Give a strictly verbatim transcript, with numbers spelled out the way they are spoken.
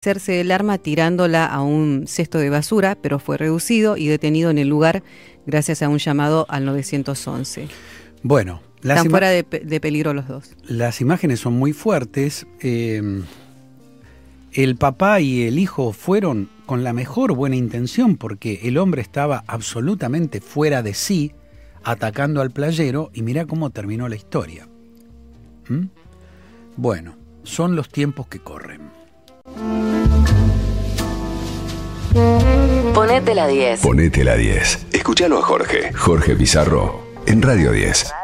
deshacerse del arma tirándola a un cesto de basura, pero fue reducido y detenido en el lugar gracias a un llamado al nueve once. Bueno, las están ima- fuera de, de peligro los dos. Las imágenes son muy fuertes. Eh, el papá y el hijo fueron con la mejor buena intención porque el hombre estaba absolutamente fuera de sí, atacando al playero, y mirá cómo terminó la historia. ¿Mm? Bueno, son los tiempos que corren. Ponete la diez. Ponete la diez. Escúchalo a Jorge. Jorge Pizarro en Radio diez.